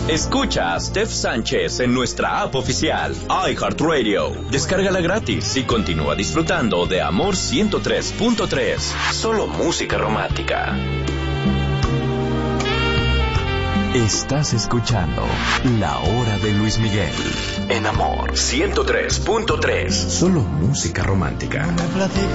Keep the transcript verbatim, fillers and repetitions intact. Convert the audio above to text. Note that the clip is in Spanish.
Escucha a Steph Sánchez en nuestra app oficial, iHeartRadio. Descárgala gratis y continúa disfrutando de Amor ciento tres punto tres. Solo música romántica. Estás escuchando La Hora de Luis Miguel en Amor ciento tres punto tres. Solo música romántica.